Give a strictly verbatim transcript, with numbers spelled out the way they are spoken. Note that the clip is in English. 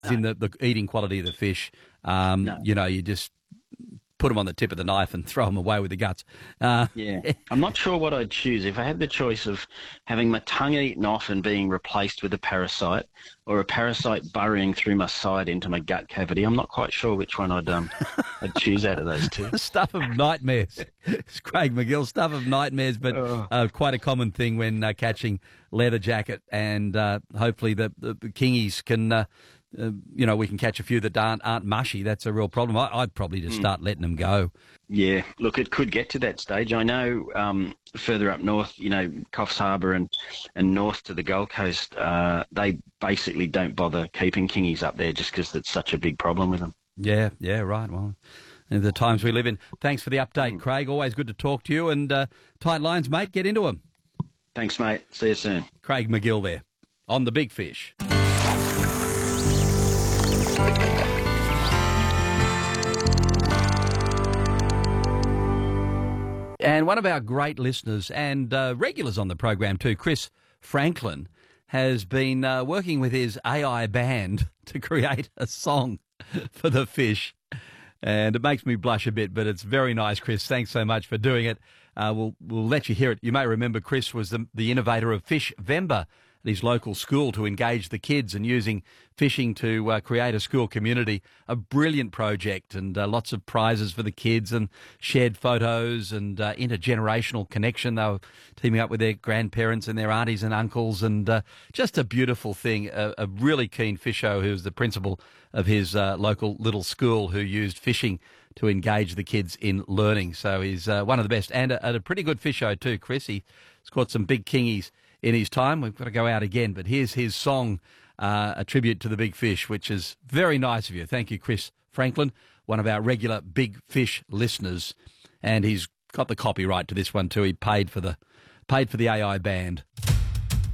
no. in the, the eating quality of the fish. Um, No. You know, you just put them on the tip of the knife and throw them away with the guts. Uh, Yeah, I'm not sure what I'd choose. If I had the choice of having my tongue eaten off and being replaced with a parasite, or a parasite burrowing through my side into my gut cavity, I'm not quite sure which one I'd um I'd choose out of those two. Stuff of nightmares. It's Craig Magill, stuff of nightmares, but Oh. uh, quite a common thing when uh, catching leather jacket, and uh, hopefully the, the, the kingies can, uh, uh, you know, we can catch a few that aren't, aren't mushy. That's a real problem. I, I'd probably just start letting them go. Yeah, look, it could get to that stage. I know um, further up north, you know, Coffs Harbour and, and north to the Gold Coast, uh, they basically don't bother keeping kingies up there just because it's such a big problem with them. Yeah, yeah, right. Well, the times we live in. Thanks for the update, Craig. Always good to talk to you. And uh, tight lines, mate. Get into them. Thanks, mate. See you soon. Craig Magill there on The Big Fish. And one of our great listeners and uh, regulars on the program too, Chris Franklin, has been uh, working with his A I band to create a song for the fish. And it makes me blush a bit, but it's very nice, Chris. Thanks so much for doing it. Uh, we'll we'll let you hear it. You may remember Chris was the, the innovator of Fish Vember at his local school to engage the kids and using fishing to uh, create a school community. A brilliant project, and uh, lots of prizes for the kids and shared photos and uh, intergenerational connection. They were teaming up with their grandparents and their aunties and uncles, and uh, just a beautiful thing. A, a really keen fisho who's the principal of his uh, local little school who used fishing to engage the kids in learning. So he's uh, one of the best, and a, a pretty good fisho too, Chris. He's caught some big kingies in his time. We've got to go out again, but here's his song, uh, a tribute to the big fish, which is very nice of you. Thank you, Chris Franklin, one of our regular Big Fish listeners, and he's got the copyright to this one too. He paid for the paid for the A I band.